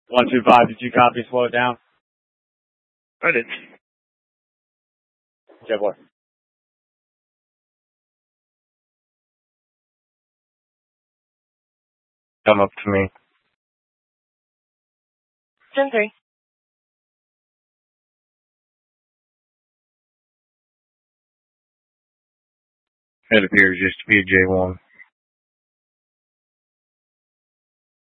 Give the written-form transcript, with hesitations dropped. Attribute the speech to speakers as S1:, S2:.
S1: 125, did you copy? Slow it down.
S2: I did.
S1: Okay, boy.
S2: Come up to me.
S3: 10-3.
S2: It appears just to be a J1.